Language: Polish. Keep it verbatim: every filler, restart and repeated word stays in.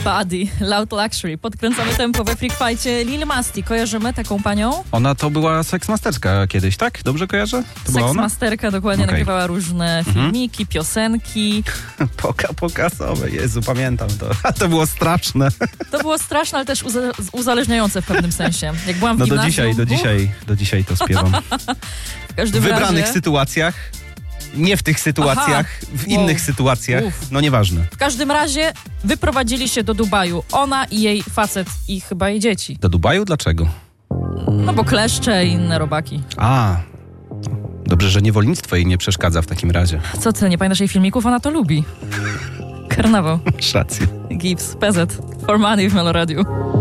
Buddy, Loud Luxury. Podkręcamy tempo we Freak Fightie. Lil Masti, kojarzymy taką panią? Ona to była seksmasterka kiedyś, tak? Dobrze kojarzę? To była ona? Seksmasterka, dokładnie, Okej. nagrywała różne filmiki, mhm. piosenki. Poka, pokasowe, Jezu, pamiętam to. A to było straszne. To było straszne, ale też uza- uzależniające w pewnym sensie. Jak byłam w No do gimnazjum, dzisiaj, do uff, dzisiaj, do dzisiaj to śpiewam. w każdym W wybranych razie, sytuacjach, nie w tych sytuacjach, Aha. w Wow. innych sytuacjach, Uf. no nieważne. W każdym razie wyprowadzili się do Dubaju. Ona i jej facet i chyba jej dzieci. Do Dubaju? Dlaczego? No bo kleszcze i inne robaki. A, dobrze, że niewolnictwo jej nie przeszkadza w takim razie. Co ty, nie pamiętasz jej filmików? Ona to lubi. Karnawał. Masz rację. Gibbs, P Z. For Money w Meloradiu.